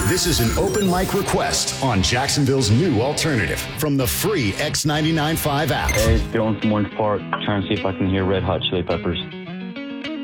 This is an open mic request on Jacksonville's new alternative from the free X99.5 app. Hey, it's Dylan from Orange Park, trying to see if I can hear Red Hot Chili Peppers.